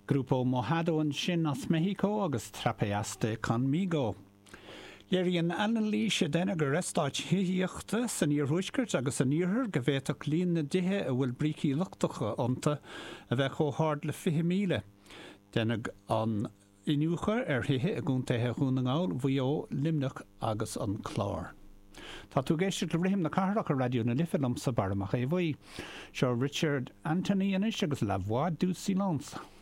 Grupo Mojado an sin as Mexico agus Trapeaste conmigo. Léiríonn Alan Lee sé déine go restáid hiíochta san íorthúisgurt agus an íorthar go bhhéach líon na dithe a bhfuil bricí luchtacha ionta a bheith chomhthard le 20 míle. Déine an inúchar hithe a gúntathe chuúnaáil bhuió limnach agus an chlár. Tá tú géiste le rihim na carach a radio na lifilam sa barmach é bhuí. Seo Richard Anthony inis agus La Voix du Silence.